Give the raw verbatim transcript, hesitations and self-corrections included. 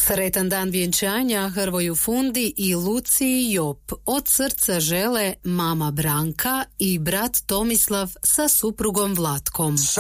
Sretan dan vjenčanja Hrvoju Fundi i Luciji Jop. Od srca žele mama Branka i brat Tomislav sa suprugom Vlatkom.